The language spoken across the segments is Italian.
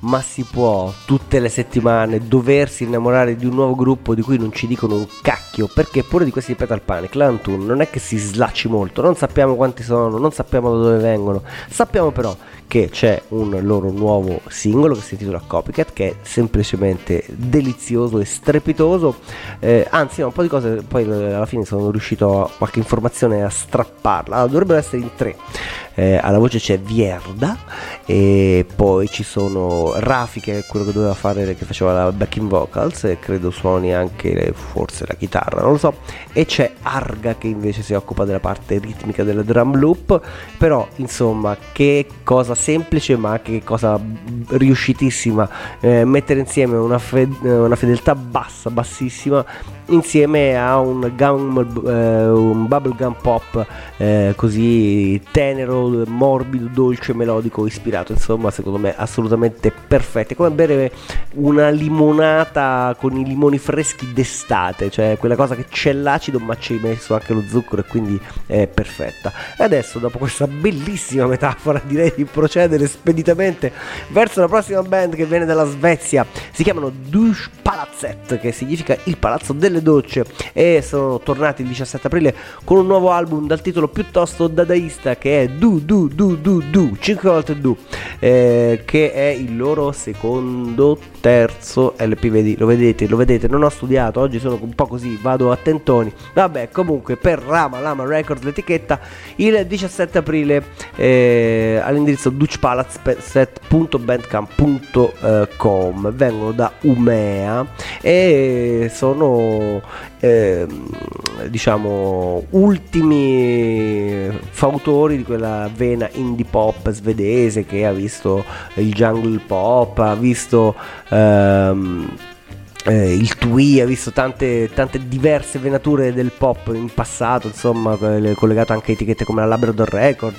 ma si può tutte le settimane doversi innamorare di un nuovo gruppo di cui non ci dicono un cacchio, perché pure di questi Petal Panic l'Antoon non è che si slacci molto, non sappiamo quanti sono, non sappiamo da dove vengono, sappiamo però che c'è un loro nuovo singolo che si intitola Copycat, che è semplicemente delizioso e strepitoso, anzi no, un po' di cose poi alla fine sono riuscito a qualche informazione a strapparla. Allora, dovrebbero essere in tre. Alla voce c'è Vierda e poi ci sono Rafi, che è quello che doveva fare, che faceva la backing vocals e credo suoni anche forse la chitarra, non lo so, e c'è Arga che invece si occupa della parte ritmica del drum loop. Però insomma, che cosa semplice ma che cosa riuscitissima, mettere insieme una fedeltà bassissima insieme a un bubblegum pop così tenero, morbido, dolce, melodico, ispirato, insomma secondo me assolutamente perfetto. È come bere una limonata con i limoni freschi d'estate, cioè quella cosa che c'è l'acido ma ci hai messo anche lo zucchero e quindi è perfetta. E adesso, dopo questa bellissima metafora, direi di procedere speditamente verso la prossima band che viene dalla Svezia. Si chiamano Douche Palazzet, che significa il palazzo delle docce, e sono tornati il 17 aprile con un nuovo album dal titolo piuttosto dadaista, che è Do 5 volte Do, che è il loro secondo terzo LP. Lo vedete, non ho studiato oggi, sono un po' così, vado a tentoni. Vabbè, comunque per Lama Records l'etichetta, il 17 aprile all'indirizzo duchpalazet.bandcamp.com, vengono da Umea e sono diciamo ultimi fautori di quella vena indie pop svedese che ha visto il jungle pop, ha visto il twee, ha visto tante diverse venature del pop in passato, insomma, collegato anche a etichette come la Labrador Records,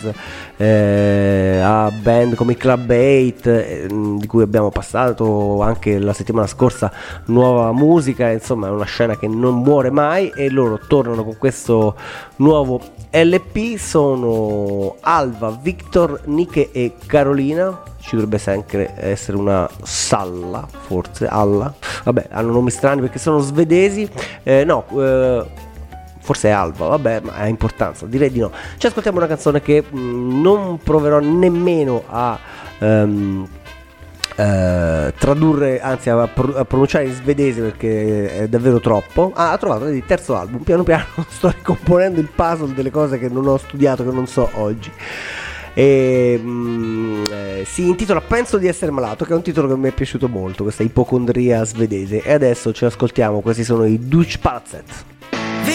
a band come i Club 8, di cui abbiamo passato anche la settimana scorsa nuova musica. Insomma, è una scena che non muore mai e loro tornano con questo nuovo LP. Sono Alva, Victor, Nike e Carolina. Ci dovrebbe anche essere una Salla, forse, Alla, vabbè, hanno nomi strani perché sono svedesi, forse è Alba, vabbè, ma ha importanza, direi di no. Ci ascoltiamo una canzone che non proverò nemmeno a tradurre, anzi a pronunciare in svedese perché è davvero troppo. Ha trovato il terzo album, piano piano sto ricomponendo il puzzle delle cose che non ho studiato, che non so oggi. E si intitola Penso di essere malato, che è un titolo che mi è piaciuto molto, questa ipocondria svedese. E adesso ci ascoltiamo, questi sono i Douche Palazzet.